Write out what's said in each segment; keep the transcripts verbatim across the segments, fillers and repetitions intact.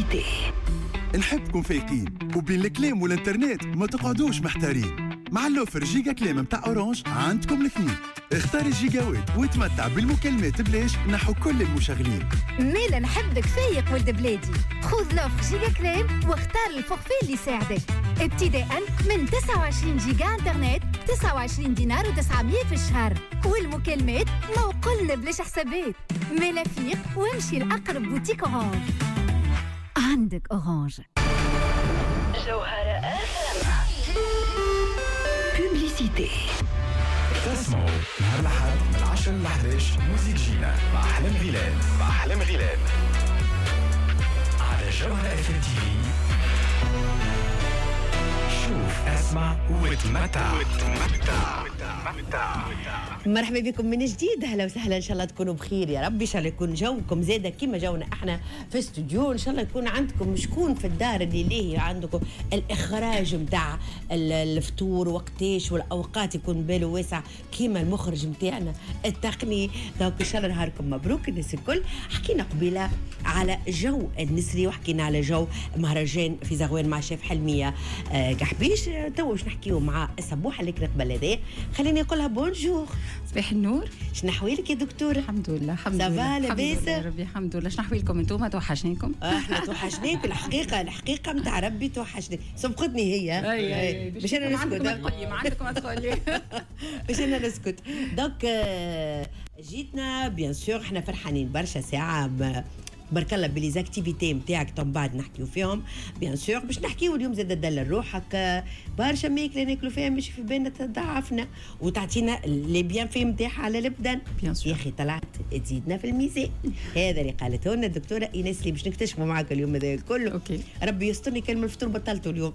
بوبليسيتي. نحبكم فايقين وبين الكلام والانترنت ما تقعدوش محتارين. مع اللوفر جيجا كلام متاع اورانج عندكم الاثنين. اختار الجيجاوات وتمتع بالمكالمات بلاش نحو كل المشغلين. ميلا نحبك فايق ولد بلادي. خذ لوفر جيجا كلام واختار الفورفي اللي يساعدك. ابتداء من تسعة وعشرين جيجا انترنت تسعة وعشرين دينار وتسعمية في الشهر، والمكالمات موقلنا بلاش حسابات. ميلا فيق وامشي لأقرب بوتيك اورانج. عندك اورانج. جوهرة أفهم بوبليسيتي. تسمعوا نهار الأحد من العشرة للحداش موزيك جينا مع أحلام غيلان مع أحلام غيلان على جوهرة اف ام تي في. شوف اسمع وتمتع وتمتع وتمتع. مرحبا بكم من جديد، اهلا وسهلا، ان شاء الله تكونوا بخير يا رب. ان شاء الله يكون جوكم زاده كما جونا احنا في استوديو. ان شاء الله يكون عندكم شكون في الدار اللي ليه عندكم الاخراج نتاع الفطور وقتاش والاوقات يكون باله واسع كما المخرج نتاعنا التقني. دونك ان شاء الله نهاركم مبروك الناس الكل. حكينا قبيله على جو النسري وحكينا على جو مهرجان في زغوان مع شيف حلميه آه كحبيش. تو باش نحكيو مع السبوحه اللي كانت بلديه. خليني نقولها بونجور. صباح النور. شنو احوالك يا دكتوره؟ الحمد لله الحمد لله. صافا لاباس يا ربي الحمد لله. شنو احوالكم انتم؟ توحشناكم. احنا توحشناك الحقيقه الحقيقه نتاع ربي توحشناك. سبقتني هي اي باش انا نسكت. ما عندكم ما تقولي باش انا نسكت. دونك جيتنا بيان سور احنا فرحانين برشا ساعه بارك الله بلي زاكتيفيتي نتاعك تو بعد نحكيو فيهم بيان سور. باش نحكيو اليوم زاد دلل روحك برشا ماكله ناكلوا فيها مش في بالنا تضعفنا وتعطينا لي بيان في نتاعها على البدن. يا اخي طلعت تزيدنا في الميزان. هذا اللي قالته لنا الدكتوره ايناس اللي باش نكتشفوا معاك اليوم هذا الكل. اوكي ربي يسترني كلمه الفطور بطلته اليوم.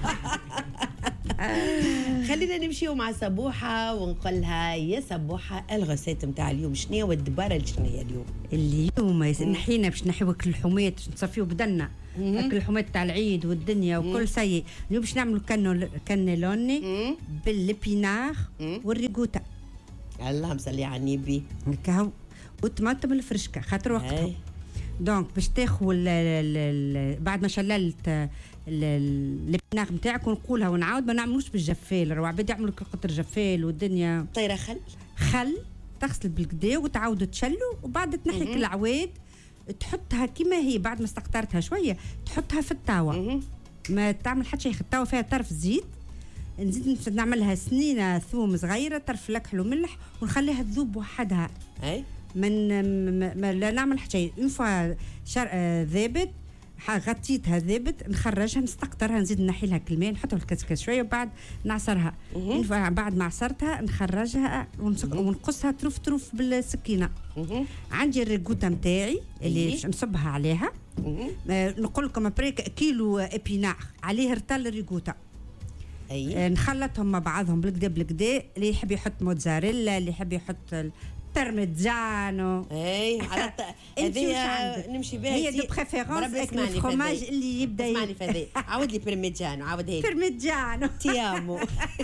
خلينا نمشيو مع سبوحه ونقولها يا سبوحه الغسات نتاع اليوم شنو والدباره شنو هي اليوم؟ اليوم نحينا باش نحيو كل الحومات باش نصفيو بدنا كل الحومات تاع العيد والدنيا وكل شيء. اليوم باش نعملوا كانيلوني بالبينار والريغوتا. اللهم صل على النبي. هكا والطماطم الفرشكه خاطر وقتها. دونك باش تاخذ بعد ما شللت البناغ نتاعك ونقولها ونعاود ما نعملوش بالجفال. راه عباد يعملوا قطر جفال والدنيا طيره خل خل تغسل بالكدا وتعاود تشلو وبعد تنحي كل العواد تحطها كما هي بعد ما استقطرتها شويه تحطها في الطاوه. ما تعمل حتى شيء. الطاوه فيها طرف زيت نزيد نعملها سنينه ثوم صغيره طرف لكحل وملح ونخليها تذوب وحدها. اي من ما لا نعمل حتى شيء. اون فوا ذابت غطيتها ذابت نخرجها نستقطرها نزيد نحي لها كلمين نحطها في الكسكس شويه وبعد نعصرها. بعد ما عصرتها نخرجها ونقصها تروف تروف بالسكينه. عندي الريغوتا نتاعي اللي باش نصبها عليها. نقول لكم ابريك كيلو ابينار عليه رتال الريغوتا. اي نخلطهم مع بعضهم بالكدا بالكدا. اللي يحب يحط موتزاريلا اللي يحب يحط بارميجانو. اي على هذه نمشي بها هي دو بريفيرونس الفرماج اللي يبدا اسمعني فهذه. عاود لي بارميجانو. عاود هيك بارميجانو تيامو.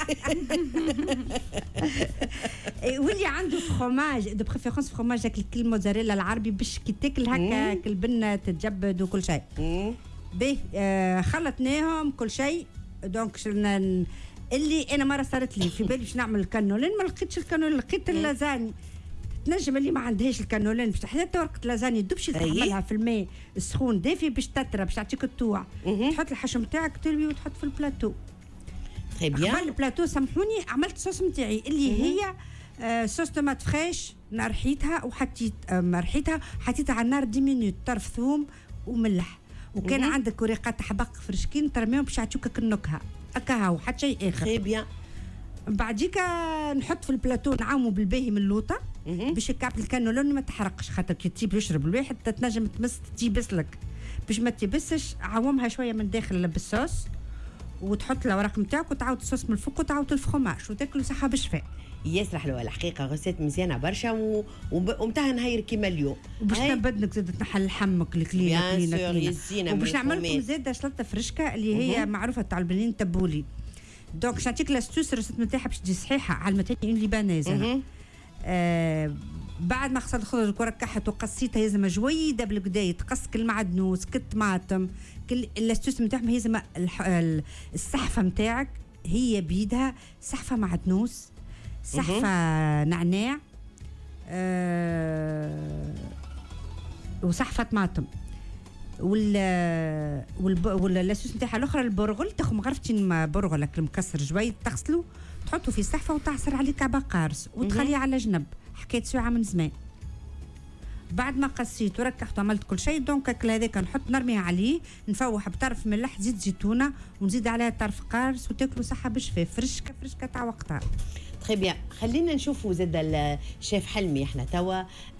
واللي عنده فرماج دو بريفيرونس فرماج هاك الكل موتزاريلا العربي باش كي تاكل هكا البنه تتجبد وكل شيء. باهي آه خلطناهم كل شيء. دونك اللي انا مره صارت لي في بالي باش نعمل الكانولين ما لقيتش الكانولين لقيت اللازاني. تنجم اللي ما عندهاش الكانولين باش حتى ورقه لازاني تدبش تعملها في الماء السخون دافي باش تترى باش تعطيك الطوع. تحط الحشو نتاعك تلوي وتحط في البلاطو. تري بيان. قبل البلاطو سامحوني عملت صوص نتاعي اللي مم. هي آه صوص طماط فريش رحيتها وحطيت آه رحيتها حطيتها على النار عشرة مينوت طرف ثوم وملح. وكان مم. عندك ورقات حبق فرشكين ترميهم باش يعطيوك كالنكهه هكا هاو حتى شيء اخر. تري بيان. بعديك نحط في البلاطو نعاوموا بالباهي من اللوطه باش يكعب الكانولون ما تحرقش خاطر كي تجيب يشرب الواحد تنجم تمس تيبس لك. باش ما تيبسش عومها شويه من داخل بالصوص وتحط الاوراق نتاعك وتعاود الصوص من الفوق وتعاود الفخوماج وتاكل صحه بالشفاء. ياسر حلوه الحقيقه. غسات مزيانه برشا و... ومتاع نهير كيما اليوم. وباش نبدلك زاد تنحل حمك الكلينه كلينه وباش نعمل لكم زاد سلطه فرشكه اللي هي معروفه تاع البنين تبولي. دونك نعطيك لاستوس الرسمه نتاعها باش تجي صحيحه على المتاني اون ليبانيز. آه بعد ما غسلت الخضر الكره كحت وقصيتها يلزم جويده بالكدا تقص كل معدنوس كل طماطم كل الاستوس نتاعهم يلزم السحفه نتاعك هي بيدها سحفه معدنوس سحفه نعناع أه وسحفه طماطم وال وال واللاسوس نتاعها الاخرى البرغل تاخذ مغرفتين برغلك المكسر جوي تغسلو تحطه في السحفه وتعصر عليه كعبه قارص وتخليه على جنب حكيت ساعه من زمان بعد ما قصيت وركحت وعملت كل شيء دونك اكل هذاك نحط نرميه عليه نفوح بطرف ملح زيت زيتونه ونزيد عليها طرف قارص وتاكلوا صحه بالشفاف فرشكه فرشكه تاع وقتها. تري بيان خلينا نشوفوا زاد الشيف حلمي احنا توا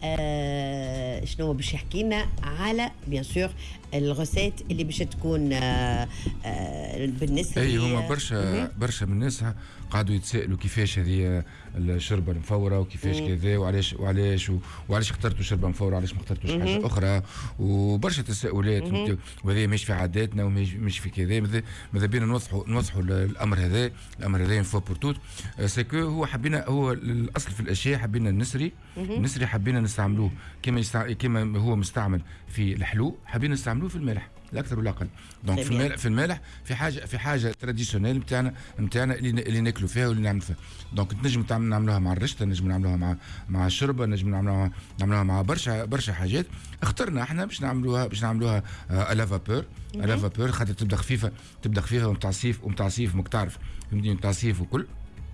آه شنو باش يحكي لنا على بيان سور الغوسيت اللي باش تكون آه آه بالنسبه اي هما برشا برشا من الناس قعدوا يتسائلوا كيفاش هذه الشربه المفوره وكيفاش كذا وعلاش وعلاش وعلاش اخترتوا شربه مفوره وعلاش ما اخترتوش حاجه اخرى وبرشا تساؤلات وهذا مش في عاداتنا ومش في كذا ماذا بينا نوضحوا نوضحوا الامر هذا الامر هذا فوا بور توت سكو هو حبينا هو الاصل في الاشياء حبينا النسري النسري حبينا نستعملوه كما يستع... كما هو مستعمل في الحلو حبينا نستعملوه في الملح لا اكثر ولا اقل دونك في الملح في الملح في حاجه في حاجه تراديسيونيل نتاعنا نتاعنا اللي اللي ناكلوا فيها واللي نعمل فيها دونك نجم نعملوها مع الرشته نجم نعملوها مع مع الشربه نجم نعملوها نعملوها مع برشا برشا حاجات اخترنا احنا باش نعملوها باش نعملوها الا فابور الا فابور خاطر تبدا خفيفه تبدا خفيفه ومتعصيف ومتعصيف ماك تعرف فهمتني متعصيف وكل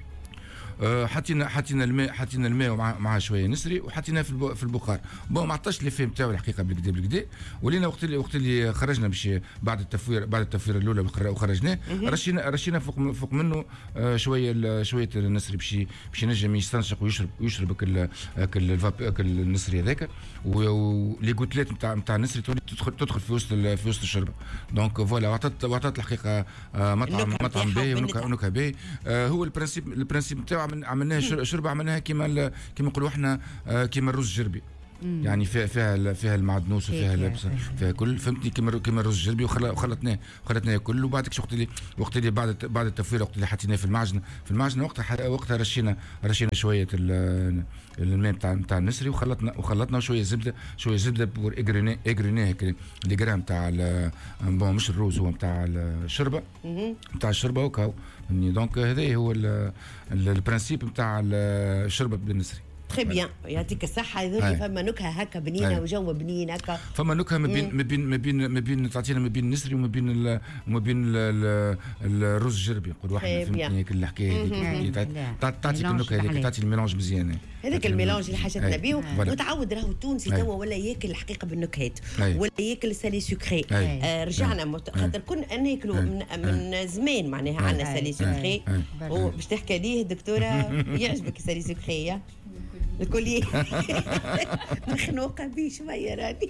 حطينا حطينا الماء حطينا الماء ومع مع شويه نسري وحطيناه في في البخار بون ما عطاش لي فيم تاعو الحقيقه بالكدا بالكدا ولينا وقت اللي وقت اللي خرجنا باش بعد التفوير بعد التفوير الاولى وخرجناه رشينا رشينا فوق فوق منه شويه شويه النسري باش باش ينجم يستنشق ويشرب ويشرب كل كل كل النسري هذاك ولي غوتليت نتاع نتاع النسري تدخل تدخل في وسط في وسط الشربه دونك فوالا وعطت وعطت الحقيقه مطعم مطعم باهي ونكهه باهي هو البرانسيب البرانسيب نتاعو عملناها شربه عملناها كيما كيما نقولوا احنا كيما الرز الجربي يعني فيها فيها فيها المعدنوس وفيها لابسه فيها كل فهمتني كيما كيما الرز الجربي وخلطناه وخلطناه كل وبعد وقت اللي وقت اللي بعد بعد التفوير وقت اللي حطيناه في المعجن في المعجن وقتها وقتها رشينا رشينا شويه الماء نتاع نتاع النسري وخلطنا وخلطنا شويه زبده شويه زبده بور اغريني اغريني هيك لي جرام نتاع بون مش الروز هو نتاع الشربه نتاع الشربه وكاو دونك هذا هو البرانسيب نتاع الشربه بالنسري. تري بيان يعطيك الصحة يظهر فما نكهة هكا بنينة وجو بنين هكا فما نكهة ما بين ما بين ما بين ما بين تعطينا ما بين النسري وما بين وما بين الرز الجربي نقولوا احنا فهمتني هيك الحكاية هذيك تعطيك النكهة هذيك تعطي الميلانج مزيان هذاك الميلانج اللي حاجتنا به وتعود راهو التونسي توا ولا ياكل الحقيقة بالنكهات ولا ياكل سالي سكري رجعنا خاطر كنا ناكلوا من زمان معناها عندنا سالي سكري وباش تحكي ليه الدكتورة يعجبك سالي سكري الكلية مخنوقة بيه شوية راني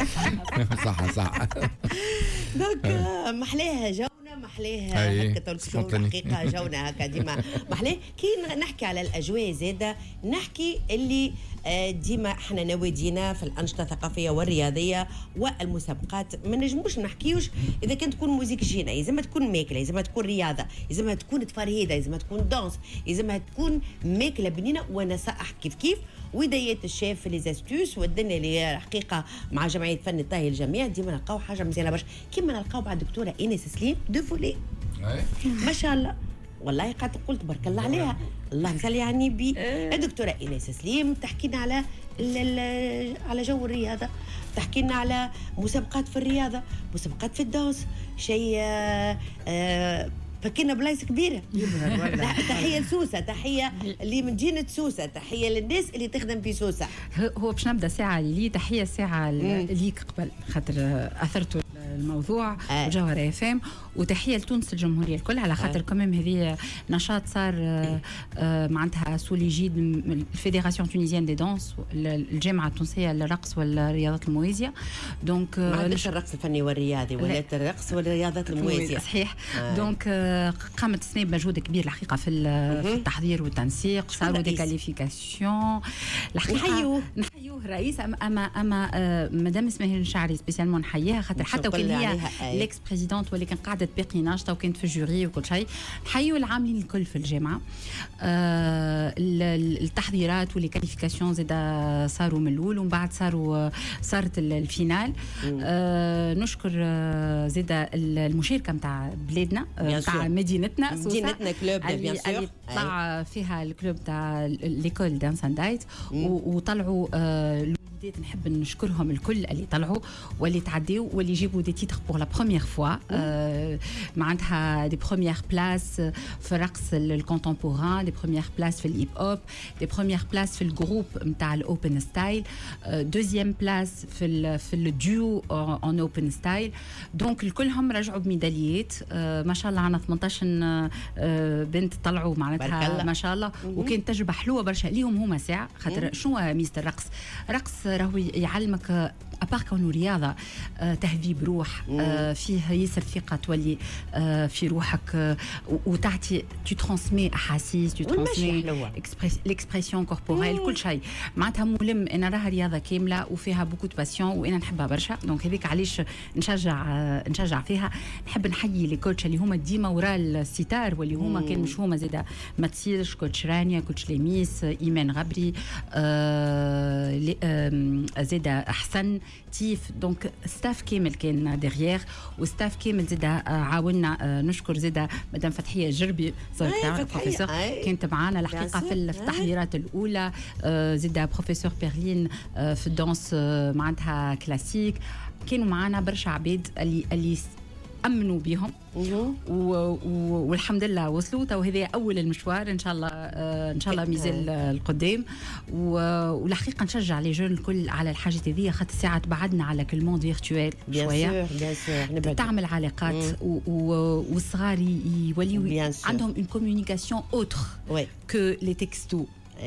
صح صح دونك محلاها جونا محلاها هكا تلفزيون الحقيقة جونا هكا ديما محلاه كي نحكي على الأجواء زادة نحكي اللي ديما احنا نوادينا في الأنشطة الثقافية والرياضية والمسابقات ما نجموش نحكيوش إذا كانت تكون موسيقى جينا لازمها تكون ماكلة لازمها تكون رياضة لازمها تكون تفرهيدة لازمها تكون دانس لازمها تكون ماكلة بنينة ونصائح كيف كيف وإدايات الشيف في ليزاستوس والدنيا اللي الحقيقة مع جمعية فن الطهي الجميع ديما نلقاو حاجة مزيانة برشا كيما نلقاو مع الدكتورة إيناس سليم دو فولي ما شاء الله والله قاعد قلت بارك الله عليها اللهم صل على النبي الدكتورة إيناس سليم تحكي لنا على على جو الرياضة تحكي لنا على مسابقات في الرياضة مسابقات في الدانس شيء آه فكنا بلايص كبيرة تحية لسوسة تحية اللي من جينة سوسة تحية للناس اللي تخدم في سوسة هو باش نبدا ساعة لي تحية ساعة ليك قبل خاطر أثرتوا الموضوع آه. وجوهر اف ام وتحيه لتونس الجمهوريه الكل على خاطر آه. كمان هذه نشاط صار آه آه معناتها سولي جيد الفيدراسيون تونيزيان دي دانس الجامعه التونسيه للرقص والرياضات الموازيه دونك ما عندش الرقص الفني والرياضي ولا الرقص والرياضات الموازيه صحيح آه. دونك آه قامت السنه بمجهود كبير الحقيقه في, في التحضير والتنسيق صاروا دي كاليفيكاسيون نحيوه نحيوه رئيس اما اما, أما آه مدام اسماعيل الشعري سبيسيالمون نحييها خاطر حتى وكان اللي هي عليها ليكس بريزيدونت ولكن قعدت باقي ناشطه وكانت في الجوري وكل شيء. نحيوا العاملين الكل في الجامعه. آه التحضيرات والكاليفيكاسيون زاد صاروا من الاول ومن بعد صاروا صارت الفينال. آه نشكر آه زاد المشاركه نتاع بلادنا نتاع مدينتنا مدينتنا كلوب بيان سور طلع فيها الكلوب تاع ليكول دانس دايت وطلعوا آه نحب نشكرهم الكل اللي طلعوا واللي تعديوا واللي جابوا دي تيتر بور لا بروميير فوا. معناتها دي بروميير بلاس في الرقص الكونتمبوران، دي بروميير بلاس في الهيب هوب، دي بروميير بلاس في الجروب نتاع الاوبن ستايل، دوزيام بلاس في ال في الديو اون اوبن ستايل. دونك الكلهم رجعوا بميداليات. ما شاء الله عندنا ثمانية عشر بنت طلعوا معناتها ما شاء الله. وكانت تجربه حلوه برشا ليهم هما ساعه خاطر شنو ميزه الرقص؟ رقص راهو يعلمك ابار كونه رياضه تهذيب روح، فيه ياسر ثقه تولي في روحك وتعطي تو ترانسمي احاسيس، تو ترانسمي ليكسبرسيون كوربوريل كل شيء. معناتها ملم انا راها رياضه كامله وفيها بوكو دو باسيون وانا نحبها برشا. دونك هذيك علاش نشجع نشجع فيها. نحب نحيي لي كوتش اللي هما ديما وراء الستار واللي هما كان مش هما زاده ما تصيرش. كوتش رانيا، كوتش لميس، ايمان غبري، آه آه زاده احسن تيف. دونك ستاف كامل كان ديغيير وستاف كامل زاده عاوننا. نشكر زاده مدام فتحيه جربي صارت بروفيسور كانت معنا الحقيقه في التحضيرات الاولى. زاده بروفيسور بيرلين في الدانس معناتها كلاسيك. كانوا معنا برشا عباد اللي اللي امنوا بهم والحمد لله وصلوا. وهذا اول المشوار ان شاء الله. ان شاء الله ميزال القدام. والحقيقه نشجع لي جون الكل على الحاجه هذه خاطر ساعات بعدنا على كل موند فيرتوال شويه تعمل علاقات والصغار يوليوا عندهم اون كومونيكاسيون اوتر كو لي تكستو.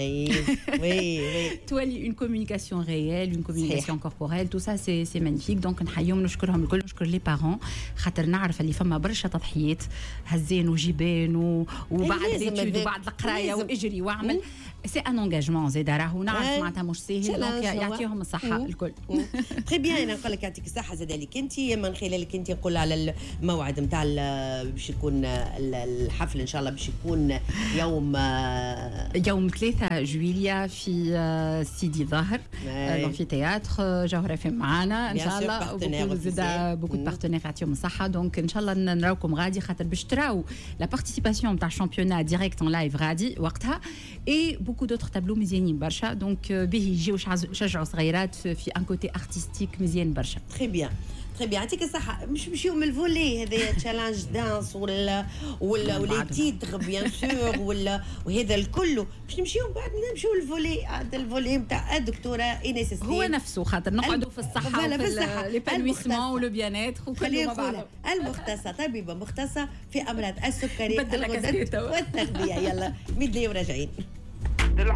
تولي une communication réelle, une communication corporelle, tout ça c'est c'est magnifique. donc نحييهم نشكرهم الكل. نشكر لي بارون خاطر نعرف اللي فما برشا تضحيات هزين وجبان وبعد زيتود وبعد القرايه واجري واعمل. سي ان انجاجمون زاد راهو نعرف معناتها مش سهل. دونك يعطيهم الصحه الكل. تري بيان. انا نقول لك يعطيك الصحه زاد لك انت من خلالك انت نقول على الموعد نتاع باش يكون الحفل ان شاء الله باش يكون يوم يوم ثلاثة جويليا في سيدي ظاهر الانفيتياتر جوهر اف ام معانا ان شاء الله. وبكل زاد بوكو دو بارتنير يعطيهم الصحه. دونك ان شاء الله نراوكم غادي خاطر باش تراو لا بارتيسيباسيون نتاع الشامبيونات ديريكت اون لايف غادي وقتها. اي بوكو دوتر تابلو مزيانين برشا. دونك به يجيو يشجعوا صغيرات في ان كوتي ارتستيك مزيان برشا. تري بيان تري بيان. يعطيك الصحة. مش نمشيو من الفولي هذايا تشالنج دانس ولا ولا ولا تيتر بيان سور ولا وهذا الكل باش نمشيو بعد نمشيو الفولي. هذا الفولي نتاع الدكتورة ايناس سليم هو نفسه خاطر نقعدوا في الصحة وفي ليبانويسمون ولو بيان اتر وكل ما بعد. المختصة طبيبة مختصة في أمراض السكري والغدد والتغذية. يلا ميدلي وراجعين.